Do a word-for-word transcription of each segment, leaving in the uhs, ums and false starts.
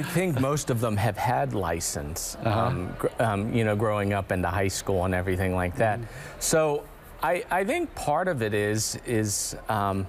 think most of them have had license, Uh-huh. um, gr um, you know, growing up into high school and everything like that. Mm-hmm. So I, I think part of it is is um,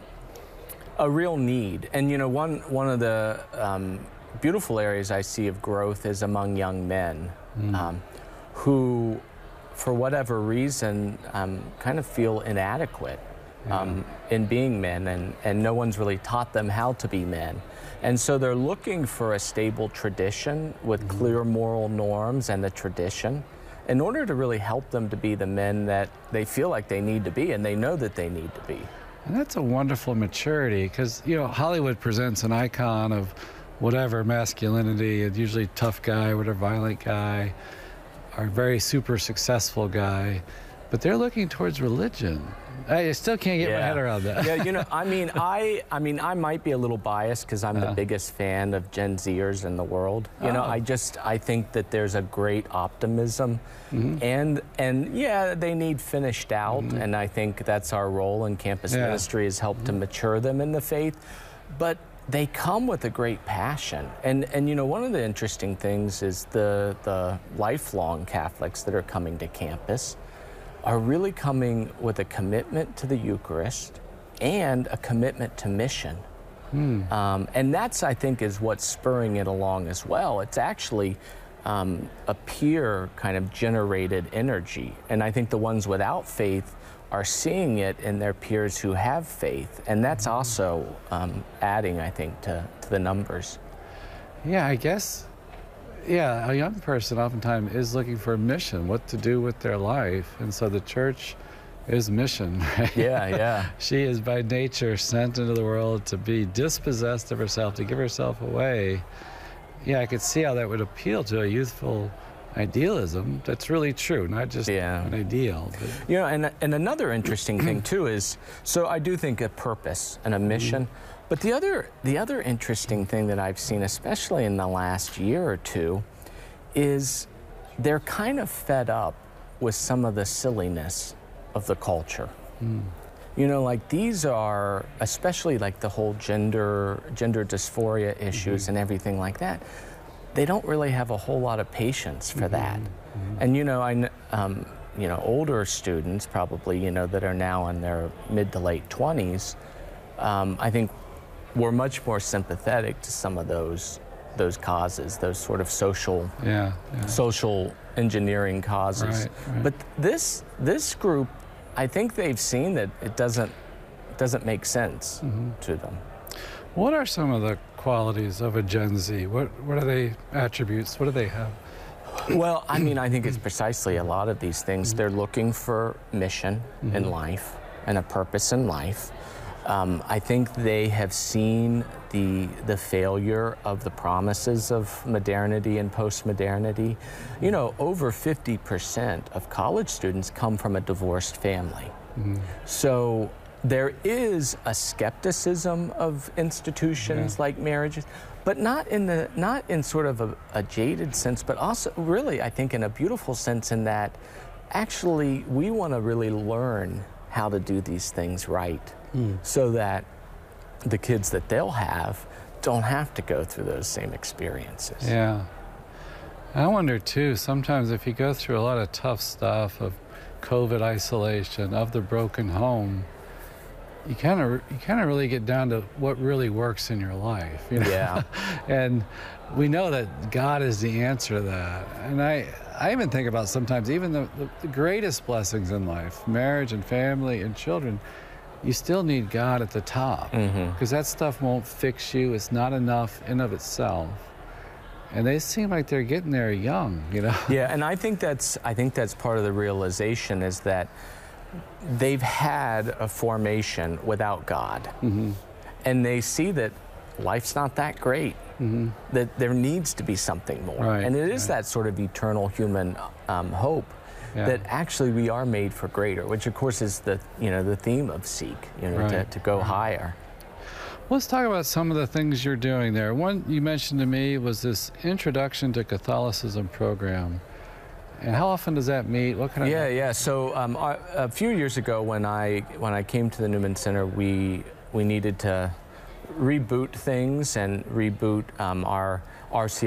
a real need. And you know, one one of the um, beautiful areas I see of growth is among young men mm. um, who, for whatever reason, um, kind of feel inadequate um, yeah. in being men, and, and no one's really taught them how to be men. And so they're looking for a stable tradition with mm-hmm. clear moral norms and the tradition in order to really help them to be the men that they feel like they need to be and they know that they need to be. And that's a wonderful maturity, because, you know, Hollywood presents an icon of whatever masculinity, a usually tough guy, whatever violent guy, or very super successful guy, but they're looking towards religion. I still can't get yeah. my head around that. Yeah, you know, I mean, I, I mean, I might be a little biased because I'm uh. the biggest fan of Gen Zers in the world. You oh. know, I just, I think that there's a great optimism, mm-hmm. and and yeah, they need finished out, mm-hmm. and I think that's our role in campus yeah. ministry, is help mm-hmm. to mature them in the faith, but they come with a great passion. And and you know, one of the interesting things is the the lifelong Catholics that are coming to campus are really coming with a commitment to the Eucharist and a commitment to mission. Hmm. Um, and that's, I think, is what's spurring it along as well. It's actually um, a peer kind of generated energy. And I think the ones without faith are seeing it in their peers who have faith. And that's also um, adding, I think, to, to the numbers. Yeah, I guess. Yeah, a young person oftentimes is looking for a mission, what to do with their life. And so the church is mission, right? Yeah, yeah. She is by nature sent into the world to be dispossessed of herself, to give herself away. Yeah, I could see how that would appeal to a youthful idealism. That's really true, not just yeah. an ideal. But... You know, and, and another interesting thing, too, is, so I do think a purpose and a mission. Mm-hmm. But the other, the other interesting thing that I've seen, especially in the last year or two, is they're kind of fed up with some of the silliness of the culture. Mm. You know, like these are, especially like the whole gender, gender dysphoria issues mm-hmm. and everything like that, they don't really have a whole lot of patience for mm-hmm. that. Mm-hmm. And you know, I, um, you know, older students probably, you know, that are now in their mid to late twenties, um, I think we're much more sympathetic to some of those those causes, those sort of social yeah, yeah. social engineering causes. Right, right. But this this group, I think they've seen that it doesn't doesn't make sense mm-hmm. to them. What are some of the qualities of a Gen Z? What what are they attributes? What do they have? Well, I mean, I think it's precisely a lot of these things. Mm-hmm. They're looking for mission mm-hmm. in life and a purpose in life. Um, I think they have seen the the failure of the promises of modernity and post-modernity. You know, over fifty percent of college students come from a divorced family. Mm-hmm. So there is a skepticism of institutions yeah. like marriages, but not in the not in sort of a, a jaded sense, but also really, I think, in a beautiful sense, in that actually we want to really learn how to do these things right. Mm. So that the kids that they'll have don't have to go through those same experiences. Yeah. I wonder, too, sometimes if you go through a lot of tough stuff of COVID isolation, of the broken home, you kind of you kind of really get down to what really works in your life. You know? Yeah. And we know that God is the answer to that. And I, I even think about sometimes even the, the, the greatest blessings in life, marriage and family and children, you still need God at the top, because mm-hmm. that stuff won't fix you. It's not enough in of itself. And they seem like they're getting there young, you know? Yeah, and I think that's I think that's part of the realization, is that they've had a formation without God. Mm-hmm. And they see that life's not that great, mm-hmm. that there needs to be something more. Right, and it is right. that sort of eternal human um, hope. Yeah. That actually we are made for greater, which of course is the you know the theme of Seek, you know, right. to, to go right. higher. Let's talk about some of the things you're doing there. One you mentioned to me was this Introduction to Catholicism program. And how often does that meet? What kind of? Yeah, yeah. So um, a few years ago, when I when I came to the Newman Center, we we needed to reboot things and reboot um, our R C